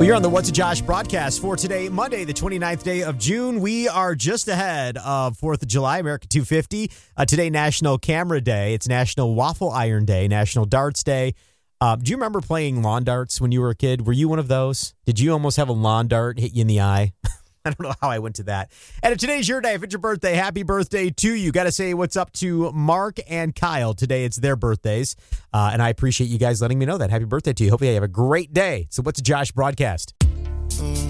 Well, you're on the What's a Josh broadcast for today, Monday, the 29th day of June. We are just ahead of 4th of July, America 250. Today, National Camera Day. It's National Waffle Iron Day, National Darts Day. Do you remember playing lawn darts when you were a kid? Were you one of those? Did you almost have a lawn dart hit you in the eye? I don't know how I went to that. And if today's your day, if it's your birthday, happy birthday to you. Got to say what's up to Mark and Kyle. Today it's their birthdays. And I appreciate you guys letting me know that. Happy birthday to you. Hope you have a great day. So what's a Josh broadcast?